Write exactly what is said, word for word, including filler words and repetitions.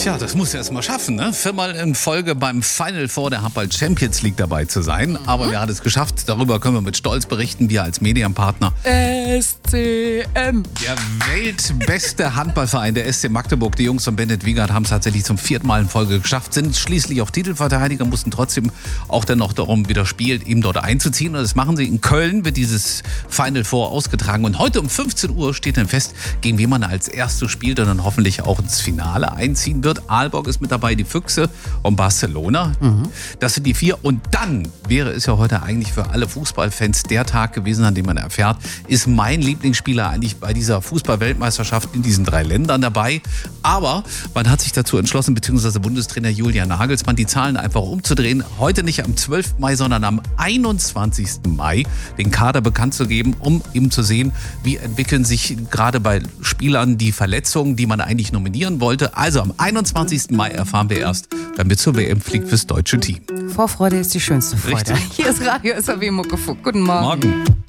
Tja, das muss er erst mal schaffen, ne? Viermal in Folge beim Final Four der Handball Champions League dabei zu sein. Aber wer hat es geschafft? Darüber können wir mit Stolz berichten, wir als Medienpartner. S C M. Der weltbeste Handballverein, der S C Magdeburg. Die Jungs von Bennett Wiegand haben es tatsächlich zum vierten Mal in Folge geschafft, sind schließlich auch Titelverteidiger, mussten trotzdem auch dann noch darum wieder spielen, eben dort einzuziehen. Und das machen sie in Köln, wird dieses Final Four ausgetragen. Und heute um fünfzehn Uhr steht dann fest, gegen wen man als erstes spielt und dann hoffentlich auch ins Finale einziehen wird. Aalborg ist mit dabei, die Füchse und Barcelona. Mhm. Das sind die vier. Und dann wäre es ja heute eigentlich für alle Fußballfans der Tag gewesen, an dem man erfährt, ist mein Lieblingsspieler eigentlich bei dieser Fußball-Weltmeisterschaft in diesen drei Ländern dabei. Aber man hat sich dazu entschlossen, beziehungsweise Bundestrainer Julian Nagelsmann, die Zahlen einfach umzudrehen. Heute nicht am zwölften Mai, sondern am einundzwanzigsten Mai den Kader bekannt zu geben, um eben zu sehen, wie entwickeln sich gerade bei Spielern die Verletzungen, die man eigentlich nominieren wollte. Also am einundzwanzigsten Mai erfahren wir erst, wer mit zur W M fliegt fürs deutsche Team. Vorfreude ist die schönste Freude. Richtig. Hier ist Radio S R W Muckefuck. Guten Morgen. Morgen.